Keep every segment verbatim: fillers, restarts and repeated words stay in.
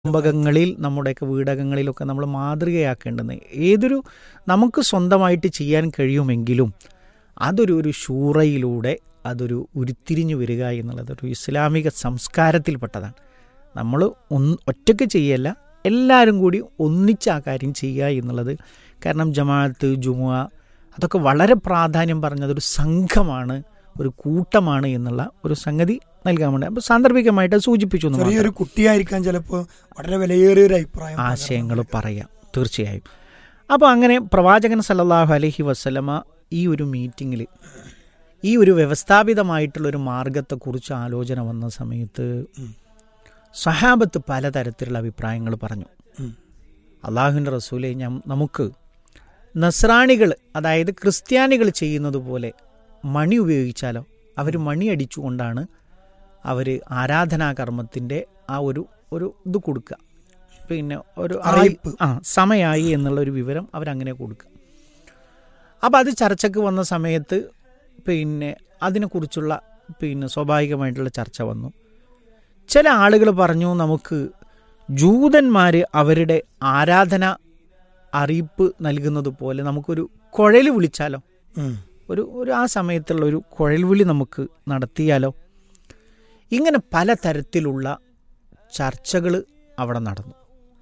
കുടുംബകങ്ങളിൽ നമ്മുടെയൊക്കെ വീടകങ്ങളിലൊക്കെ നമ്മൾ മാതൃകയാക്കേണ്ടുന്നത് ഏതൊരു നമുക്ക് സ്വന്തമായിട്ട് ചെയ്യാൻ കഴിയുമെങ്കിലും അതൊരു ഒരു ശൂറയിലൂടെ അതൊരു ഉരുത്തിരിഞ്ഞു വരിക എന്നുള്ളത് ഒരു ഇസ്ലാമിക സംസ്കാരത്തിൽപ്പെട്ടതാണ്. നമ്മൾ ഒന്ന് ഒറ്റയ്ക്ക് ചെയ്യല്ല, എല്ലാവരും കൂടി ഒന്നിച്ച് ആ കാര്യം ചെയ്യുക എന്നുള്ളത്. കാരണം ജമാഅത്ത്, ജുമുഅ അതൊക്കെ വളരെ പ്രാധാന്യം പറഞ്ഞതൊരു സംഘമാണ്, ഒരു കൂട്ടമാണ് എന്നുള്ള ഒരു സംഗതി നൽകാൻ വേണ്ടി അപ്പോൾ സാന്ദർഭികമായിട്ട് സൂചിപ്പിച്ചു. ചെറിയൊരു കുട്ടിയായിരിക്കാൻ ചിലപ്പോൾ വളരെ വിലയേറിയ ഒരു അഭിപ്രായം ആശയങ്ങൾ പറയാം തീർച്ചയായും. അപ്പോൾ അങ്ങനെ പ്രവാചകൻ സല്ലല്ലാഹു അലൈഹി വസല്ലമ ഈ ഒരു മീറ്റിങ്ങിൽ ഈ ഒരു വ്യവസ്ഥാപിതമായിട്ടുള്ളൊരു മാർഗത്തെക്കുറിച്ച് ആലോചന വന്ന സമയത്ത് സഹാബത്ത് പലതരത്തിലുള്ള അഭിപ്രായങ്ങൾ പറഞ്ഞു. അള്ളാഹുവിൻ്റെ റസൂലെ, ഞാൻ നമുക്ക് നസ്രാണികൾ അതായത് ക്രിസ്ത്യാനികൾ ചെയ്യുന്നത് പോലെ മണി ഉപയോഗിച്ചാലോ? അവർ മണി അടിച്ചുകൊണ്ടാണ് അവർ ആരാധനാകർമ്മത്തിൻ്റെ ആ ഒരു ഒരു ഇത് കൊടുക്കുക, പിന്നെ ഒരു അറിയിപ്പ് ആ സമയമായി എന്നുള്ളൊരു വിവരം അവരങ്ങനെ കൊടുക്കുക. അപ്പോൾ അത് ചർച്ചയ്ക്ക് വന്ന സമയത്ത് പിന്നെ അതിനെക്കുറിച്ചുള്ള പിന്നെ സ്വാഭാവികമായിട്ടുള്ള ചർച്ച വന്നു. ചില ആളുകൾ പറഞ്ഞു, നമുക്ക് ജൂതന്മാർ അവരുടെ ആരാധന അറിയിപ്പ് നൽകുന്നത് പോലെ നമുക്കൊരു കുഴൽ വിളിച്ചാലോ? ഒരു ഒരു ആ സമയത്തുള്ള ഒരു കുഴൽ വിളി നമുക്ക് നടത്തിയാലോ? ഇങ്ങനെ പലതരത്തിലുള്ള ചർച്ചകൾ അവിടെ നടന്നു.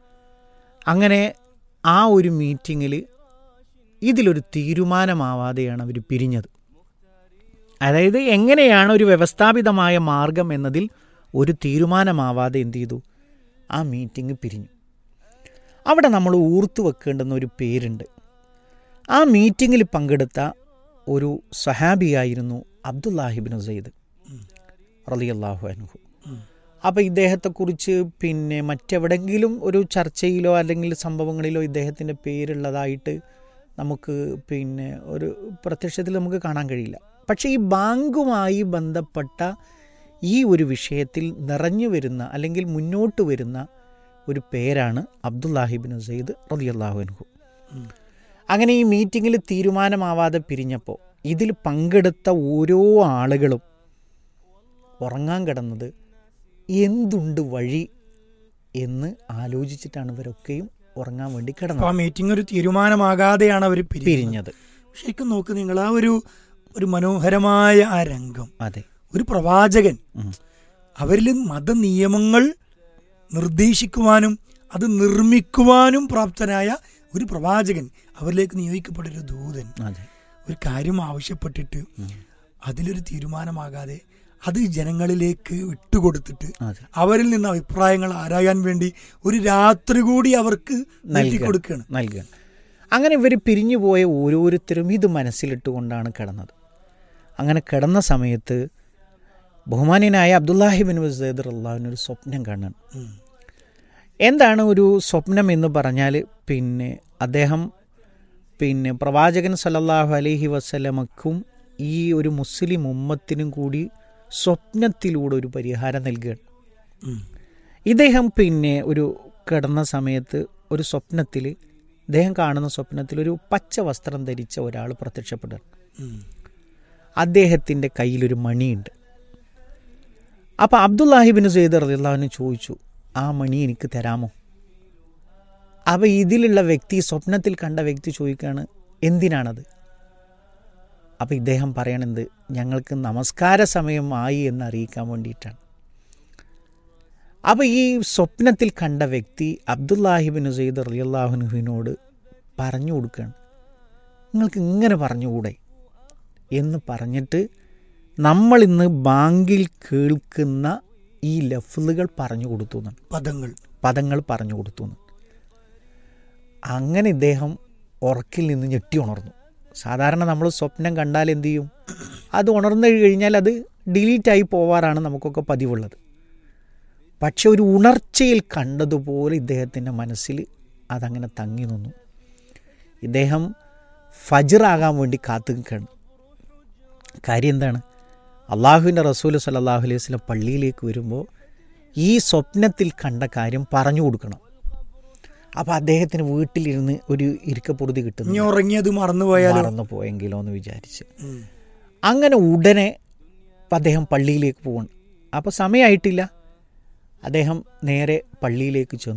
അങ്ങനെ ആ ഒരു മീറ്റിങ്ങിൽ ഇതിലൊരു തീരുമാനമാവാതെയാണ് അവർ പിരിഞ്ഞത്. അതായത് എങ്ങനെയാണ് ഒരു വ്യവസ്ഥാപിതമായ മാർഗം എന്നതിൽ ഒരു തീരുമാനമാവാതെ എന്ത് ചെയ്തു? ആ മീറ്റിംഗ് പിരിഞ്ഞു. അവിടെ നമ്മൾ ഓർത്തു വെക്കേണ്ടുന്ന ഒരു പേരുണ്ട്. ആ മീറ്റിങ്ങിൽ പങ്കെടുത്ത ഒരു സഹാബിയായിരുന്നു അബ്ദുല്ലാഹിബ്നു സയ്യിദ് റളിയല്ലാഹു അൻഹു. അപ്പോൾ ഇദ്ദേഹത്തെക്കുറിച്ച് പിന്നെ മറ്റെവിടെങ്കിലും ഒരു ചർച്ചയിലോ അല്ലെങ്കിൽ സംഭവങ്ങളിലോ ഇദ്ദേഹത്തിൻ്റെ പേരുള്ളതായിട്ട് നമുക്ക് പിന്നെ ഒരു പ്രത്യക്ഷത്തിൽ നമുക്ക് കാണാൻ കഴിയില്ല. പക്ഷേ ഈ ബാങ്കുമായി ബന്ധപ്പെട്ട ഈ ഒരു വിഷയത്തിൽ നിറഞ്ഞു വരുന്ന അല്ലെങ്കിൽ മുന്നോട്ട് വരുന്ന ഒരു പേരാണ് അബ്ദുല്ലാഹിബ്നു സയ്യിദ് റളിയല്ലാഹു അൻഹു. അങ്ങനെ ഈ മീറ്റിങ്ങിൽ തീരുമാനമാവാതെ പിരിഞ്ഞപ്പോൾ ഇതിൽ പങ്കെടുത്ത ഓരോ ആളുകളും ഉറങ്ങാൻ കിടന്നത് എന്തുണ്ട് വഴി എന്ന് ആലോചിച്ചിട്ടാണ് ഇവരൊക്കെയും ഉറങ്ങാൻ വേണ്ടി കിടന്നത്. ആ മീറ്റിംഗ് ഒരു തീരുമാനമാകാതെയാണ് അവർ പിരിഞ്ഞത്. ശരിക്കും നോക്ക് നിങ്ങൾ, ആ ഒരു ഒരു മനോഹരമായ ആ രംഗം. അതെ, ഒരു പ്രവാചകൻ അവരിൽ മതനിയമങ്ങൾ നിർദ്ദേശിക്കുവാനും അത് നിർമ്മിക്കുവാനും പ്രാപ്തനായ ഒരു പ്രവാചകൻ, അവരിലേക്ക് നിയോഗിക്കപ്പെട്ടൊരു ദൂതൻ ഒരു കാര്യം ആവശ്യപ്പെട്ടിട്ട് അതിലൊരു തീരുമാനമാകാതെ അത് ജനങ്ങളിലേക്ക് വിട്ടുകൊടുത്തിട്ട് അവരിൽ നിന്ന് അഭിപ്രായങ്ങൾ ആരായാൻ വേണ്ടി ഒരു രാത്രി കൂടി അവർക്ക് നൽകിക്കൊടുക്കുകയാണ് നൽകുകയാണ്. അങ്ങനെ ഇവർ പിരിഞ്ഞു പോയ ഓരോരുത്തരും ഇത് മനസ്സിലിട്ടുകൊണ്ടാണ് കിടന്നത്. അങ്ങനെ കിടന്ന സമയത്ത് ബഹുമാന്യനായ അബ്ദുല്ലാഹിബ്നു സയ്യിദ് റളിയല്ലാഹു അൻഹു ഒരു സ്വപ്നം കാണാൻ. എന്താണ് ഒരു സ്വപ്നം എന്ന് പറഞ്ഞാൽ, പിന്നെ അദ്ദേഹം പിന്നെ പ്രവാചകൻ സല്ലല്ലാഹു അലൈഹി വസല്ലമക്കും ഈ ഒരു മുസ്ലിം ഉമ്മത്തിനും കൂടി സ്വപ്നത്തിലൂടെ ഒരു പരിഹാരം നൽകുകയാണ്. ഇദ്ദേഹം പിന്നെ ഒരു കിടന്ന സമയത്ത് ഒരു സ്വപ്നത്തിൽ അദ്ദേഹം കാണുന്ന സ്വപ്നത്തിൽ ഒരു പച്ച വസ്ത്രം ധരിച്ച ഒരാൾ പ്രത്യക്ഷപ്പെടുക. അദ്ദേഹത്തിൻ്റെ കയ്യിലൊരു മണിയുണ്ട്. അപ്പോൾ അബ്ദുല്ലാഹിബ്നു സയ്യിദ് റളിയല്ലാഹു അൻഹു ചോദിച്ചു, ആ മണി എനിക്ക് തരാമോ? അപ്പോൾ ഇതിലുള്ള വ്യക്തി, സ്വപ്നത്തിൽ കണ്ട വ്യക്തി ചോദിക്കുകയാണ്, എന്തിനാണത്? അപ്പോൾ ഇദ്ദേഹം പറയണത്, ഞങ്ങൾക്ക് നമസ്കാര സമയമായി എന്ന് അറിയിക്കാൻ വേണ്ടിയിട്ടാണ്. അപ്പോൾ ഈ സ്വപ്നത്തിൽ കണ്ട വ്യക്തി അബ്ദുല്ലാഹിബ്നു സയ്യിദ് റളിയല്ലാഹു അൻഹുവിനോട് പറഞ്ഞു കൊടുക്കുകയാണ്, നിങ്ങൾക്ക് ഇങ്ങനെ പറഞ്ഞുകൂടെ എന്ന് പറഞ്ഞിട്ട് നമ്മൾ ഇന്ന് ബാങ്കിൽ കേൾക്കുന്ന ഈ ലഫ്ലുകൾ പറഞ്ഞു കൊടുത്തു എന്നാണ്, പദങ്ങൾ പദങ്ങൾ പറഞ്ഞു കൊടുത്തു എന്ന്. അങ്ങനെ ഇദ്ദേഹം ഉറക്കിൽ നിന്ന് ഞെട്ടി ഉണർന്നു. സാധാരണ നമ്മൾ സ്വപ്നം കണ്ടാൽ എന്ത് ചെയ്യും? അത് ഉണർന്നു കഴിഞ്ഞാൽ അത് ഡിലീറ്റായി പോവാറാണ് നമുക്കൊക്കെ പതിവുള്ളത്. പക്ഷെ ഒരു ഉണർച്ചയിൽ കണ്ടതുപോലെ ഇദ്ദേഹത്തിൻ്റെ മനസ്സിൽ അതങ്ങനെ തങ്ങി നിന്നു. ഇദ്ദേഹം ഫജ്റാകാൻ വേണ്ടി കാത്തു നിൽക്കുകയാണ്. കാര്യം എന്താണ്? അള്ളാഹുവിൻ്റെ റസൂൽ സല്ലല്ലാഹു അലൈഹി വസല്ലം പള്ളിയിലേക്ക് വരുമ്പോൾ ഈ സ്വപ്നത്തിൽ കണ്ട കാര്യം പറഞ്ഞു കൊടുക്കണം. അപ്പോൾ അദ്ദേഹത്തിന് വീട്ടിലിരുന്ന് ഒരു ഇരിക്കപ്പൊറുതി കിട്ടുന്നു. ഉറങ്ങിയത് മറന്നുപോയാൽ മറന്നു പോയെങ്കിലോ എന്ന് വിചാരിച്ച് അങ്ങനെ ഉടനെ അദ്ദേഹം പള്ളിയിലേക്ക് പോകണം. അപ്പോൾ സമയമായിട്ടില്ല. അദ്ദേഹം നേരെ പള്ളിയിലേക്ക് ചെന്നു.